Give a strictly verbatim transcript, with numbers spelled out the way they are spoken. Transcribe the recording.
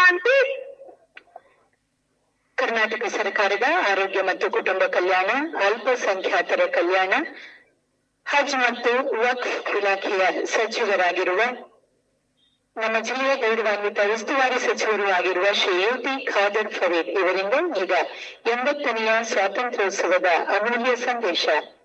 ಶಾಂತಿ. ಕರ್ನಾಟಕ ಸರ್ಕಾರದ ಆರೋಗ್ಯ ಮತ್ತು ಕುಟುಂಬ ಕಲ್ಯಾಣ, ಅಲ್ಪಸಂಖ್ಯಾತರ ಕಲ್ಯಾಣ, ಹಜ್ ಮತ್ತು ವಕ್ಫ್ ಇಲಾಖೆಯ ಸಚಿವರಾಗಿರುವ ನಮ್ಮ ಜಿಲ್ಲೆಯ ಗೌರವಾನ್ವಿತ ಉಸ್ತುವಾರಿ ಸಚಿವರು ಆಗಿರುವ ಶ್ರೀ ಯು ಟಿ ಖಾದರ್ ಫರೀದ್ ಇವರಿಂದ ಈಗ ಎಂಬತ್ತನೆಯ ಸ್ವಾತಂತ್ರ್ಯೋತ್ಸವದ ಅಮೂಲ್ಯ ಸಂದೇಶ.